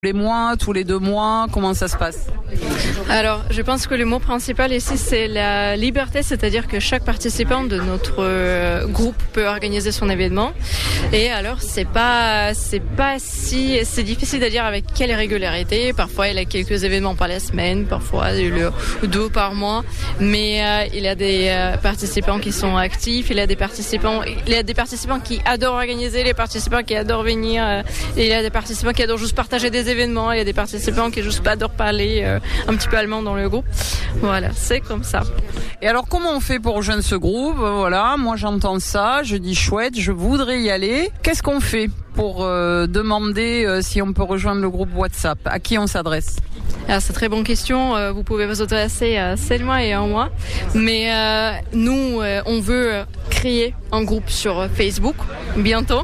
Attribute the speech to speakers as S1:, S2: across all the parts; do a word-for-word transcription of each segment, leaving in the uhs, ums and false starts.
S1: Les mois, tous les deux mois, comment ça se passe?
S2: Alors, je pense que le mot principal ici, c'est la liberté, c'est-à-dire que chaque participant de notre euh, groupe peut organiser son événement. Et alors, c'est pas, c'est pas si, c'est difficile à dire avec quelle régularité. Parfois, il y a quelques événements par la semaine, parfois le, deux par mois. Mais euh, il y a des euh, participants qui sont actifs, il y a des participants, il y a des participants qui adorent organiser, les participants qui adorent venir, euh, et il y a des participants qui adorent juste partager des événements, il y a des participants qui juste adorent parler euh, un petit peu allemand dans le groupe. Voilà, c'est comme ça.
S1: Et alors, comment on fait pour rejoindre ce groupe? Voilà, moi j'entends ça, je dis chouette, je voudrais y aller. Qu'est-ce qu'on fait pour euh, demander euh, si on peut rejoindre le groupe WhatsApp? À qui on s'adresse?
S2: Alors, c'est une très bonne question. Euh, vous pouvez vous adresser à Selma et à moi. Mais euh, nous, euh, on veut créer un groupe sur Facebook bientôt.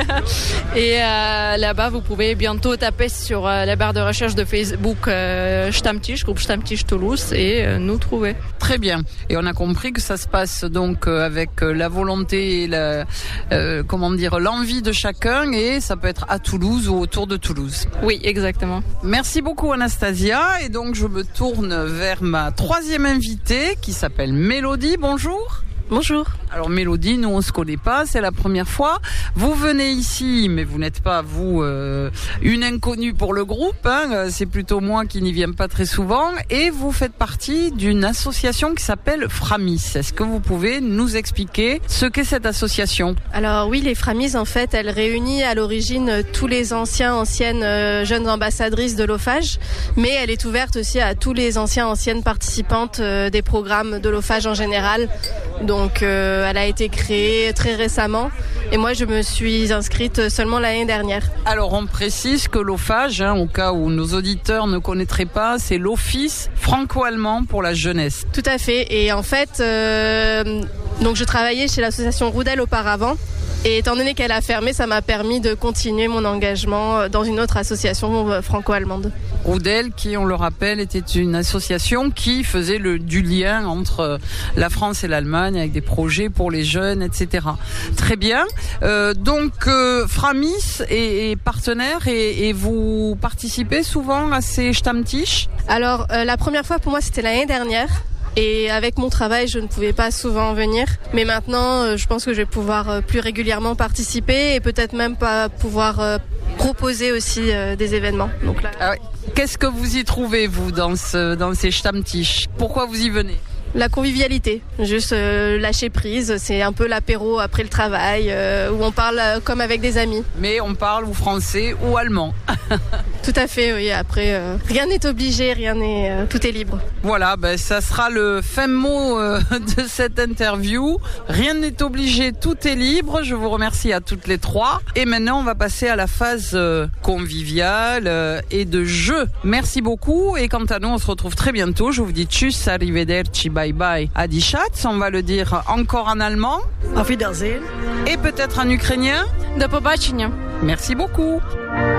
S2: Et euh, là-bas, vous pouvez bientôt taper sur euh, la barre de recherche de Facebook euh, Stammtisch, groupe Stammtisch Toulouse, et euh, nous trouver.
S1: Très bien. Et on a compris que ça se passe donc euh, avec euh, la volonté et la, euh, comment dire, l'envie de chacun, et ça peut être à Toulouse ou autour de Toulouse.
S2: Oui, exactement.
S1: Merci beaucoup Anastasia. Et donc je me tourne vers ma troisième invitée qui s'appelle Mélodie. Bonjour.
S2: Bonjour.
S1: Alors Mélodie, nous on se connaît pas, c'est la première fois. Vous venez ici, mais vous n'êtes pas vous euh, une inconnue pour le groupe. Hein, c'est plutôt moi qui n'y viens pas très souvent. Et vous faites partie d'une association qui s'appelle Framis. Est-ce que vous pouvez nous expliquer ce qu'est cette association?
S3: Alors oui, les Framis, en fait, elle réunit à l'origine tous les anciens, anciennes euh, jeunes ambassadrices de l'OFAGE, mais elle est ouverte aussi à tous les anciens, anciennes participantes euh, des programmes de l'OFAGE en général. Donc euh, elle a été créée très récemment et moi je me suis inscrite seulement l'année dernière.
S1: Alors on précise que l'OFAGE, hein, au cas où nos auditeurs ne connaîtraient pas, c'est l'Office franco-allemand pour la jeunesse.
S3: Tout à fait, et en fait euh, donc je travaillais chez l'association Roudel auparavant. Et étant donné qu'elle a fermé, ça m'a permis de continuer mon engagement dans une autre association franco-allemande.
S1: Roudel, qui, on le rappelle, était une association qui faisait le, du lien entre la France et l'Allemagne avec des projets pour les jeunes, et cetera. Très bien. Euh, donc, euh, Framis est, est partenaire et, et vous participez souvent à ces Stammtisch?
S3: Alors, euh, la première fois pour moi, c'était l'année dernière. Et avec mon travail, je ne pouvais pas souvent venir. Mais maintenant, je pense que je vais pouvoir plus régulièrement participer et peut-être même pas pouvoir proposer aussi des événements. Donc là...
S1: Ah ouais. Qu'est-ce que vous y trouvez, vous, dans, ce, dans ces Stammtisch? Pourquoi vous y venez?
S3: La convivialité, juste euh, lâcher prise, c'est un peu l'apéro après le travail, euh, où on parle euh, comme avec des amis.
S1: Mais on parle ou français ou allemand.
S3: Tout à fait, oui. Après, euh, rien n'est obligé, rien n'est, euh, tout est libre.
S1: Voilà, ben ça sera le fin mot euh, de cette interview. Rien n'est obligé, tout est libre. Je vous remercie à toutes les trois. Et maintenant, on va passer à la phase euh, conviviale euh, et de jeu. Merci beaucoup. Et quant à nous, on se retrouve très bientôt. Je vous dis tschüss, arrivederci, bye bye. Adi Schatz, on va le dire encore en allemand.
S4: Auf Wiedersehen.
S1: Et peut-être en ukrainien.
S2: Do pobaczenia.
S1: Merci beaucoup.